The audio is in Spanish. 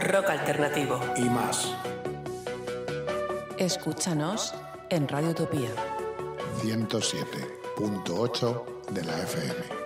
rock alternativo y más. Escúchanos en Radio Utopía 107.8 de la FM.